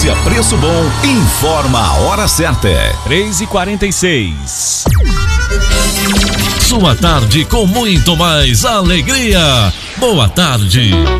Farmácia Preço Bom informa a hora certa. 3h46. Sua tarde com muito mais alegria. Boa tarde.